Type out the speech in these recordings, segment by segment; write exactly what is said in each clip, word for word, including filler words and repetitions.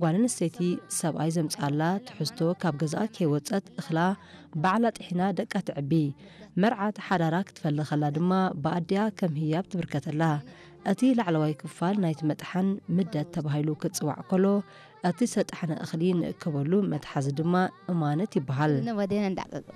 ጓንንስተይቲ ሰብኣይ ዘምጻላ ትሕዝቶ ካብ ገዝኣ ከይወፀት እኽላ ባዕላ ጥሒና ደቃ ትዕቢ መርዓት ሓዳራ ክትፈልኸላ ድማ ብኣድያ ከም ህያብ ትብርከተላ እቲ ላዕለዋይ ክፋል ናይቲ መጥሓን ምደት ተባሂሉ ክጽዋዕ ከሎ እቲ ሰጥሓነ እኽሊ ንእከበሉ መትሓዚ ድማ እማነት ይበሃል ወደና እንዳቀቅ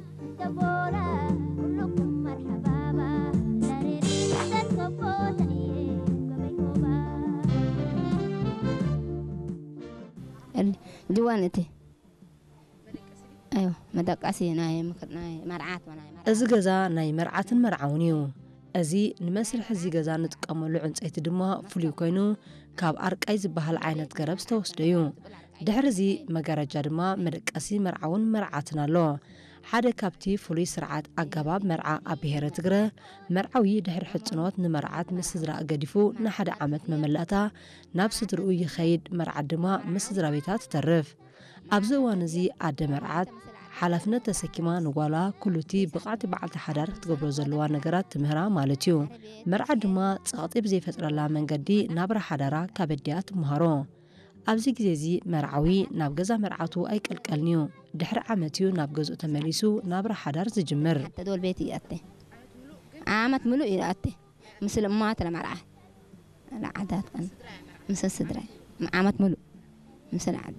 جوانتي ايوه مدقاسي ناي مكناي مرعات مناي እዚ ገዛ ናይ መርዓትን መርዓውን እዩ እዚ ንመስርሕ እዚ ገዛ ንጥቀመሉ ዕንጨይቲ ድማ ፍሉይ ኮይኑ ካብ ኣርቃይ ዝበሃል ዓይነት ገረብ ዝተወስደ እዩ ድሕሪ እዚ መጋረጃ ድማ መደቀሲ መርዓውን መርዓትን ኣሎ ሓደ ካብቲ ፍሉይ ስርዓት ኣገባብ መርዓ ኣብ ብሄረ ትግረ መርዓዊ ድሕሪ ሕጽኖት ንመርዓት ምስ ስድራ ገዲፉ ንሓደ ዓመት መመላእታ ናብ ስድርኡ ይኸይድ መርዓት ድማ ምስ ስድራ ቤታ ትተርፍ ኣብዚ እዋን እዚ ኣደ መርዓት ሓላፍነት ተሰኪማ ንጓላ ኩሉቲ ብቃዕቲ በዓልቲ ሓዳር ክትገብሮ ዘለዋ ነገራት ትምህራ ማለት እዩ መርዓት ድማ ጸቕጢ ብዘይፈጥረላ መንገዲ ናብራ ሓዳራ ካበድያ ትምሃሮ ኣብዚ ግዜ እዚ መርዓዊ ናብ ገዛ መርዓቱ ኣይቀልቀልን እዩ ድሕሪ ዓመት እዩ ናብ ገዝኡ ተመሊሱ ናብራ ሓዳር ዝጅምር ተዶል ቤት ይኣተ ዓመት ሙሉ ይኣተ ምስል እማት ለመርዓ ለዓዳት ቀን ምስ ስድራ ዓመት ሙሉ ምስል ዓዳ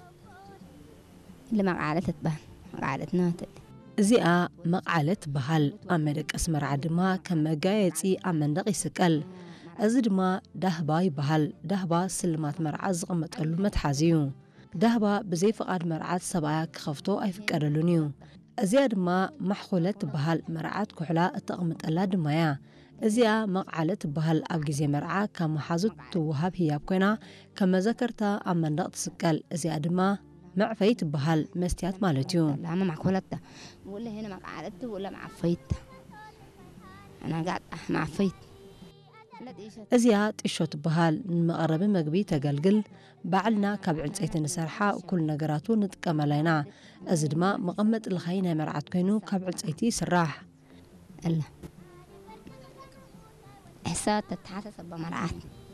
ለመርዓለት ትባል መርዓለትና እዚኣ መቕዓለት በሃል ኣብ መደቀስ መርዓ ድማ ከም መጋየፂ ኣብ መንደቕ ይስቀል እዚ ድማ ዳህባ ይበሃል ዳህባ ስልማት መርዓ ዝቕመጠሉ መትሓዚ እዩ ዳህባ ብዘይ ፍቓድ መርዓት ሰብኣያ ክኸፍቶ ኣይፍቀደሉን እዩ እዚኣ ድማ ማሕኮለት ትበሃል መርዓት ኩሕላ እተቕምጠላ ድማ እያ እዚኣ መቕዓለት ትበሃል ኣብ ግዜ መርዓ ካብ መሓዙት ትወሃብ ህያብ ኮይና ከም መዘከርታ ኣብ መንደቕ ትስቀል እዚኣ ድማ معفيت تبهال مستيات مالتيو لا ما معقولته ولا هنا مقعدت ولا معفيت انا قاعد معفيت ازيات ايشو تبهال مقرب مغبي تقلقل بعلنا كاب عنصيت نسرحا وكل نغراتو نتقملينا ازدما مقمط الخينا مرعت كينو كاب عنصيتي سراح الله احسات تتحسس بمرعات